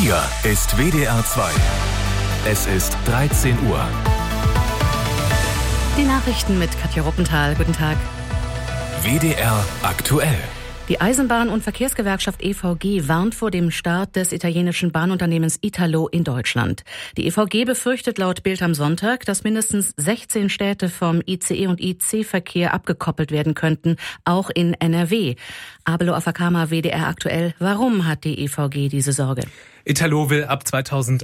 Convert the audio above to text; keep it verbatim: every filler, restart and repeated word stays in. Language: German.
Hier ist W D R zwei. Es ist dreizehn Uhr. Die Nachrichten mit Katja Ruppenthal. Guten Tag. W D R aktuell. Die Eisenbahn- und Verkehrsgewerkschaft E V G warnt vor dem Start des italienischen Bahnunternehmens Italo in Deutschland. Die E V G befürchtet laut Bild am Sonntag, dass mindestens sechzehn Städte vom I C E- und I C-Verkehr abgekoppelt werden könnten, auch in N R W. Abelo Afakama, W D R aktuell. Warum hat die E V G diese Sorge? Italo will ab